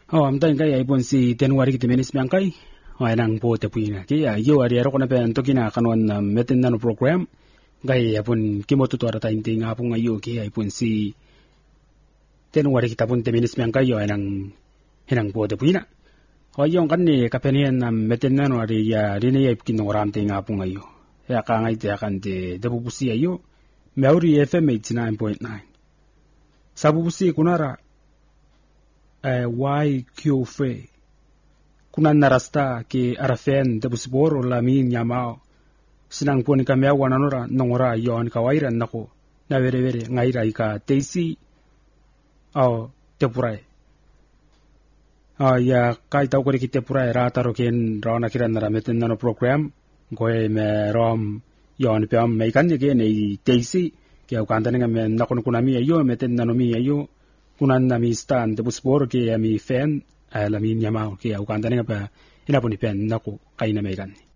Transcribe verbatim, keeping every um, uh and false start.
Oh, am tayo kay ipon si January kiti minis miyang kay. O nang po te puina. Kaya yo ari aro na pa anto kina kanon na metin na no program. Kay ipon kimotuto ara tayo ting nga po ngayo kaya ipon si January kita pun te minis miyang kay yo nang hinang po te puina. O yung kanni kapenian na metin na no ari ya rinayip kinoram ting nga po ngayo. Ya ka ngay te akan te debubusi ayo. Mauri F M eighty-nine point nine. Sabubusi kunara Uh, why Q F kuna narasta ki arafen de busboro la min yamao sinang poni kamya wananora nongora yon kawaira nako na vere vere ngaira ika teisi au tepurai ah ya kai tau kori ki tepurai ra taro ken rona kiran nara meten nano program goe me rom yon peam me kan ye nei teisi ki au kandane ngam nako kunami ayo meten nano mi ayo kunan na mi stan de busbor ke mi fan ala mi nyama ke au kandane pa ina poni pen nako kaina megan